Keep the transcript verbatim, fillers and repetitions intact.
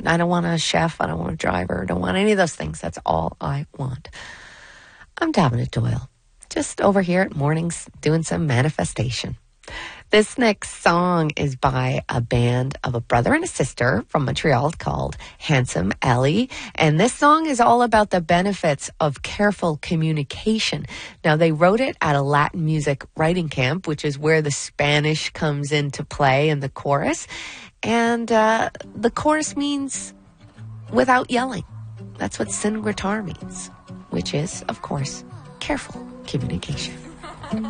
I don't want a chef. I don't want a driver. I don't want any of those things. That's all I want. I'm Davina Doyle, just over here at Mornings doing some manifestation. This next song is by a band of a brother and a sister from Montreal called Handsome Ellie. And this song is all about the benefits of careful communication. Now, they wrote it at a Latin music writing camp, which is where the Spanish comes into play in the chorus. And uh, the chorus means without yelling. That's what sin gritar means, which is, of course, careful communication.